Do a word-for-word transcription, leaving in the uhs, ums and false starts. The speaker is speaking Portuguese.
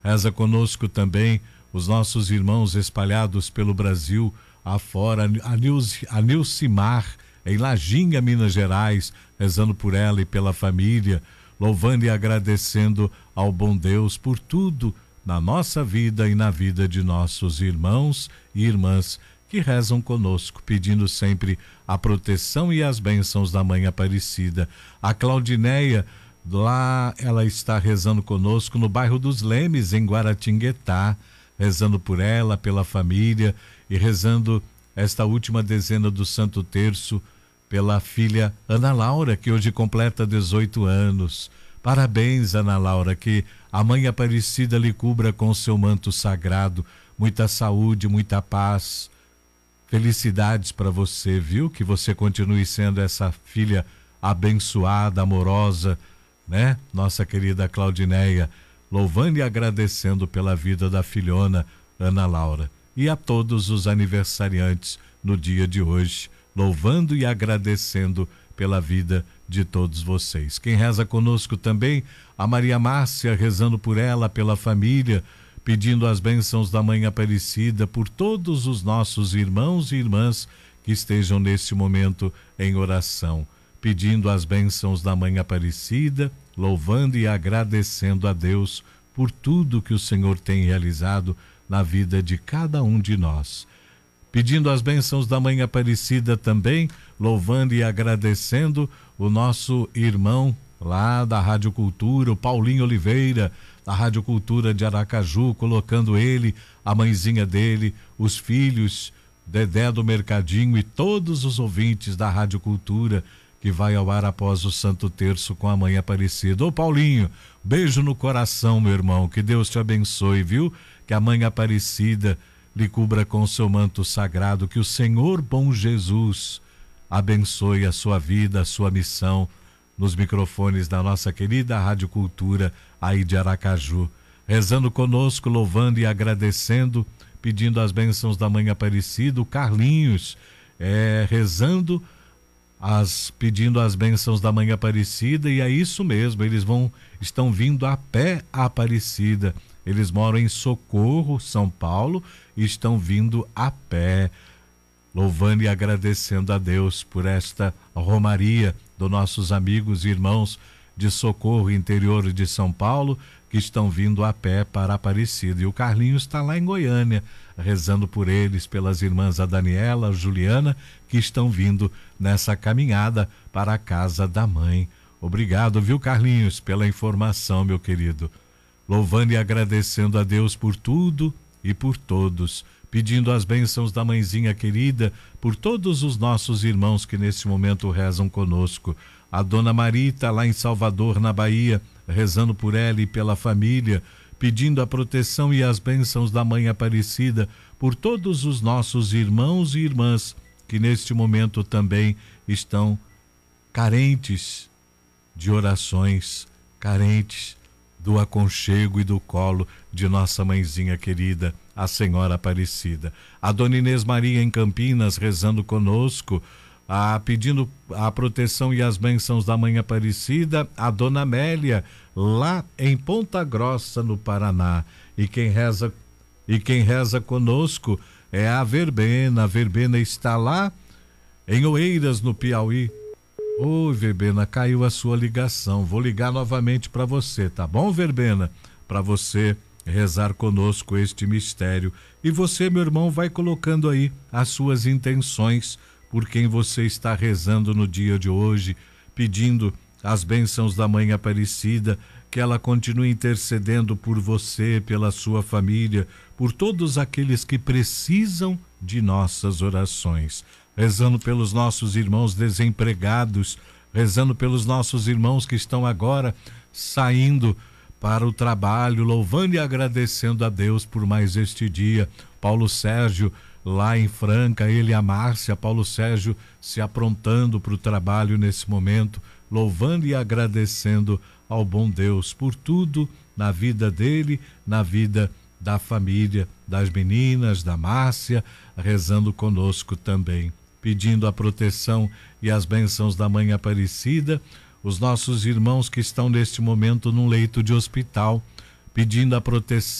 Reza conosco também os nossos irmãos espalhados pelo Brasil afora, a, Nilce, a Nilcimar, em Lajinha, Minas Gerais, rezando por ela e pela família, louvando e agradecendo ao bom Deus por tudo na nossa vida e na vida de nossos irmãos e irmãs que rezam conosco, pedindo sempre a proteção e as bênçãos da Mãe Aparecida. A Claudineia, lá ela está rezando conosco no bairro dos Lemes, em Guaratinguetá, rezando por ela, pela família e rezando esta última dezena do Santo Terço pela filha Ana Laura, que hoje completa dezoito anos. Parabéns, Ana Laura, que a Mãe Aparecida lhe cubra com seu manto sagrado, muita saúde, muita paz, felicidades para você, viu? Que você continue sendo essa filha abençoada, amorosa, né? Nossa querida Claudineia, louvando e agradecendo pela vida da filhona Ana Laura. E a todos os aniversariantes no dia de hoje, louvando e agradecendo pela vida de todos vocês. Quem reza conosco também, a Maria Márcia, rezando por ela, pela família, pedindo as bênçãos da Mãe Aparecida por todos os nossos irmãos e irmãs que estejam neste momento em oração, pedindo as bênçãos da Mãe Aparecida, louvando e agradecendo a Deus por tudo que o Senhor tem realizado na vida de cada um de nós. Pedindo as bênçãos da Mãe Aparecida também, louvando e agradecendo o nosso irmão lá da Rádio Cultura, o Paulinho Oliveira, da Rádio Cultura de Aracaju, colocando ele, a mãezinha dele, os filhos, Dedé do Mercadinho e todos os ouvintes da Rádio Cultura, que vai ao ar após o Santo Terço com a Mãe Aparecida. Ô Paulinho, beijo no coração, meu irmão, que Deus te abençoe, viu? Que a Mãe Aparecida lhe cubra com o seu manto sagrado, que o Senhor bom Jesus abençoe a sua vida, a sua missão, nos microfones da nossa querida Rádio Cultura aí de Aracaju, rezando conosco, louvando e agradecendo, pedindo as bênçãos da Mãe Aparecida, o Carlinhos, é, rezando, as, pedindo as bênçãos da Mãe Aparecida, e é isso mesmo, eles vão, estão vindo a pé a Aparecida. Eles moram em Socorro, São Paulo, e estão vindo a pé, louvando e agradecendo a Deus por esta romaria dos nossos amigos e irmãos de Socorro, interior de São Paulo, que estão vindo a pé para Aparecida. E o Carlinhos está lá em Goiânia, rezando por eles, pelas irmãs a Daniela, a Juliana, que estão vindo nessa caminhada para a casa da mãe. Obrigado, viu, Carlinhos, pela informação, meu querido. Louvando e agradecendo a Deus por tudo e por todos, pedindo as bênçãos da mãezinha querida por todos os nossos irmãos que nesse momento rezam conosco. A Dona Marita, lá em Salvador, na Bahia, rezando por ela e pela família, pedindo a proteção e as bênçãos da Mãe Aparecida por todos os nossos irmãos e irmãs que neste momento também estão carentes de orações, carentes do aconchego e do colo de nossa mãezinha querida, a Senhora Aparecida. A Dona Inês Maria em Campinas rezando conosco, a, pedindo a proteção e as bênçãos da Mãe Aparecida, a Dona Amélia lá em Ponta Grossa, no Paraná. E quem reza, e quem reza conosco é a Verbena. A Verbena está lá em Oeiras, no Piauí. Ô, Verbena, caiu a sua ligação. Vou ligar novamente para você, tá bom, Verbena? Para você rezar conosco este mistério. E você, meu irmão, vai colocando aí as suas intenções por quem você está rezando no dia de hoje, pedindo as bênçãos da Mãe Aparecida, que ela continue intercedendo por você, pela sua família, por todos aqueles que precisam de nossas orações. Rezando pelos nossos irmãos desempregados, rezando pelos nossos irmãos que estão agora saindo para o trabalho, louvando e agradecendo a Deus por mais este dia. Paulo Sérgio, lá em Franca, ele e a Márcia, Paulo Sérgio se aprontando para o trabalho nesse momento, louvando e agradecendo ao bom Deus por tudo na vida dele, na vida da família, das meninas, da Márcia, rezando conosco também, pedindo a proteção e as bênçãos da Mãe Aparecida, os nossos irmãos que estão neste momento num leito de hospital, pedindo a proteção